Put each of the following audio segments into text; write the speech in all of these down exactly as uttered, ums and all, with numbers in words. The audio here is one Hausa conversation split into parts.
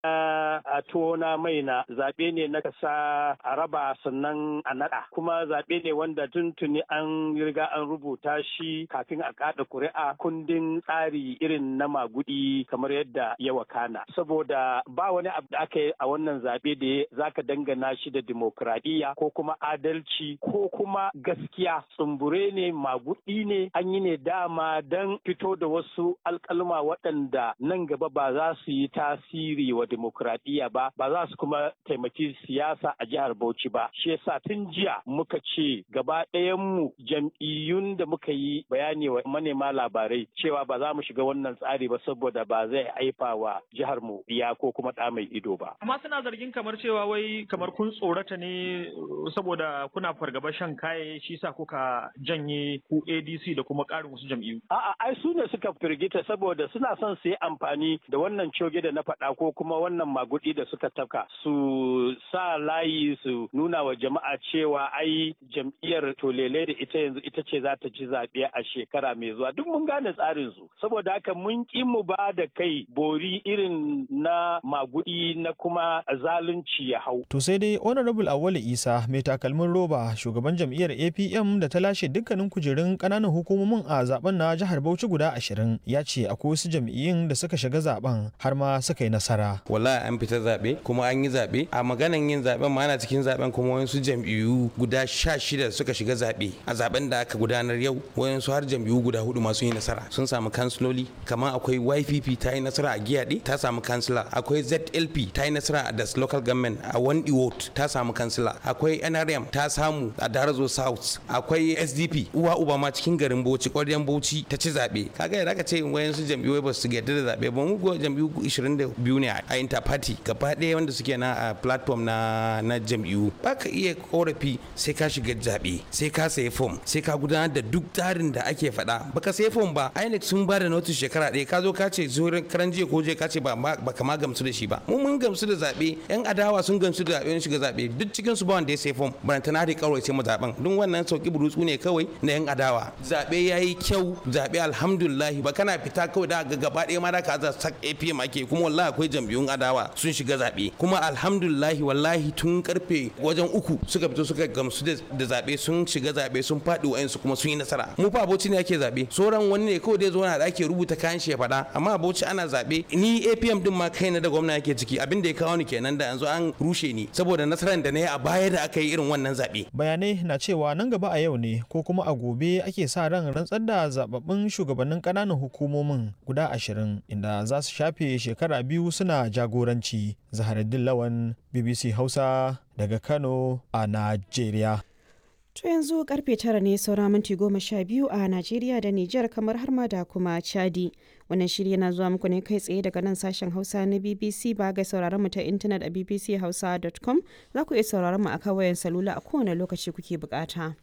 a tona mai na zaɓe ne na kasa a raba sannan a naɗa kuma zaɓe ne wanda tuntuni an riga an rubuta shi kafin a kaɗa ƙuri'a kundin tsari irin na magudi kamar yadda ya wakana saboda ba wani abu da aka yi a wannan zaɓe da zaka dangana shi da dimokuraɗiyya ko kuma adalci ko kuma gaskiya tsumbure ne magudi ne an yi ne dama don fito da wasu alƙalma waɗanda nan gaba ba za su yi tasiri wa dimokuraɗiyya ba ba za su kuma taimaki siyasa a jihar Bauchi ba shi yasa tun jiya muka ce gaba ɗayan mu jam'iyyun da muka yi bayani wa manema labarai cewa ba za mu shiga wannan tsari ba saboda ba zai haifa wa jihar mu iya ko kuma ɗa mai ido ba. Amma suna zargin kamar cewa wai kamar kun tsorata ne saboda kuna fargaba shan kaye shi sa kuka janye ku A D C da kuma ƙarin wasu jam'iyyu. A'a ai su ne suka firgita saboda suna son su yi amfani da wannan coge da na faɗa ko kuma wannan magudi da suka tafka su sa layi su nuna wa jama'a cewa ai jam'iyyar tolele da ita yanzu ita ce za ta ci zaɓe a shekara mai zuwa duk mun gane tsarin su saboda haka mun ƙi mu ba da kai bori irin na magudi na kuma zalunci ya hau. To sai dai Honorable Awale Isa mai takalmin roba shugaban jam'iyyar A P M da ta lashe dukkanin kujerun ƙananan hukumomin a zaben na jihar Bauchi guda ashirin ya ce akwai wasu jam'iyyun da suka shiga zaben har ma suka yi nasara. Wallahi an fita zaɓe kuma an yi zaɓe a maganan yin zaɓen ma ana cikin zaɓen kuma wasu jam'iyyu guda sha shida suka shiga zaɓe a zaɓen da aka gudanar yau wayansu har jam'iyyu guda hudu masu yi nasara sun samu kansiloli kamar akwai Y P P ta yi nasara a Giyaɗe ta samu kansila akwai Z L P ta yi nasara a Das Local Government a Wandi Ward ta samu kansila akwai N R M ta samu a Darazo South akwai S D P uwa uba ma cikin garin Bauchi ƙwaryan Bauchi ta ci zaɓe kaga yadda aka ce wayansu jam'iyyu ba su yarda da zaɓe ba mu go jam'iyyu ishirin da biyu ne a interparty gaba ɗaya wanda suke na a platform na na jam'iyyu ba ka iya korafi sai ka shiga zaɓe sai ka sayi form sai ka gudanar da duk tsarin da ake faɗa baka sayi form ba I N E C sun ba da notice shekara ɗaya ka zo ka ce zuwa karan jiya ko je ka ce ba ba kama gamsu da shi ba mu mun gamsu da zaɓe yan adawa sun gamsu da zaɓe shiga zaɓe duk cikin su ba wanda ya sayi form barantana da kawai sai mu zaɓen duk wannan sauki burutsu ne kawai na yan adawa zaɓe yayi kyau zaɓe alhamdulillah ba kana fita kawai da ga gaba ɗaya ma da ka za sak A P M ake kuma wallahi akwai jam'iyyun adawa sun shiga zaɓe kuma alhamdulillah wallahi tun karfe wajen uku suka fito suka gamsu da zaɓe sun shiga zaɓe sun faɗi wa'ansu kuma sun yi nasara mu fa Bauchi ne ake zaɓe sauran wani ne kawai dai zo na da ake rubuta kayan shi ya faɗa amma Bauchi ana zaɓe ni A P M din ma kaina da gwamna yake ciki abin da ya kawo ni kenan da yanzu an rushe ni saboda nasarar da na yi a baya da aka yi irin wannan zaɓe. Bayanai na cewa nan gaba a yau ne ko kuma a gobe ake sa ran rantsar da zababbin shugabannin ƙananan hukumomin guda ashirin inda za su shafe shekara biyu suna jagoranci. Zaharaddin Lawan B B C Hausa daga Kano a Najeriya. To yanzu karfe tara ne saura minti goma sha biyu a Najeriya da Nijar kamar har ma da kuma Chadi. Wannan shirya na zuwa muku ne kai tsaye daga nan sashen Hausa na B B C ba ga sauraron mu ta intanet a b b c hausa dot com za ku iya sauraron mu a kawayen salula a kowane lokaci kuke bukata.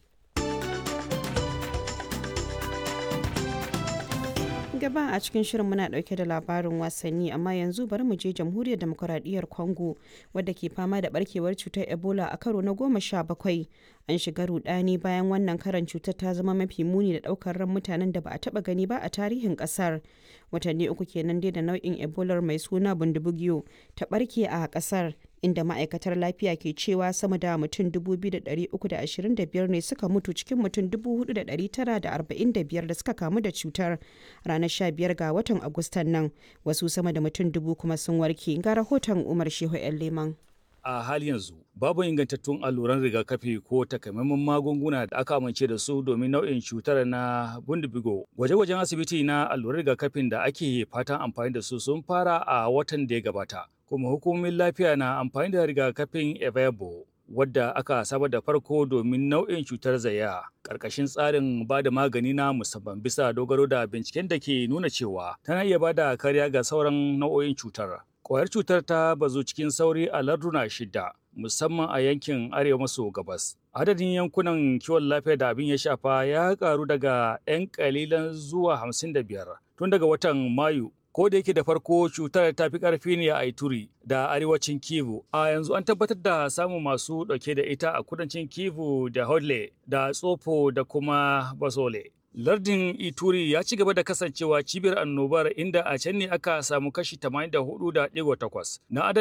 Gaba a cikin shirin muna dauke da labarin wasanni amma yanzu bari mu je jamhuriyar demokuraɗiyyar Congo wadda ke fama da barkewar cutar Ebola a karo na goma sha bakwai. An shiga rudani bayan wannan karan cutar ta zama mafi muni da daukar ran mutanen da ba a taba gani ba a tarihin kasar. Watanni uku kenan dai da nau'in Ebola mai suna bundibugyo ta barke a kasar inda ma'aikatar lafiya ke cewa sama da mutum dubu biyu da ɗari uku da ashirin da biyar ne suka mutu cikin mutum dubu hudu da ɗari tara da arba'in da biyar da suka kamu da cutar ranar sha biyar ga watan Agustan nan wasu sama da mutum dubu kuma sun warke ga rahoton Umar Shehu ‘yan Leman. A hali yanzu babu ingantattun alluran rigakafi ko takamaiman magunguna da aka amince da su domin nau'in cutar na bundibigo. Gwaje-gwajen asibiti na alluran rigakafin da ake fatan amfani da su sun fara a watan da ya gabata. Kuma hukumomin lafiya na amfani da rigakafin Evebo wadda aka samar da farko domin nau'in cutar zaya ƙarƙashin tsarin ba da magani na musamman bisa dogaro da binciken da ke nuna cewa tana iya ba da kariya ga sauran nau'o'in cutar. Ƙwayar cutar ta bazu cikin sauri a larduna shida, musamman a yankin arewa maso gabas. Adadin yankunan kiwon lafiya da abin ya shafa ya karu daga 'yan kalilan zuwa hamsin da biyar tun daga watan Mayu. Ko da yake da farko cutar ta fi ƙarfi ne a Ituri da arewacin Kivu, a yanzu an tabbatar da samun masu ɗauke da ita a kudancin Kivu da Hodle da Tsofo da kuma Basole. Lardin Ituri ya ci gaba da kasancewa cibiyar annobar inda a can ne aka samu kashi tamanin da hudu da digo takwas na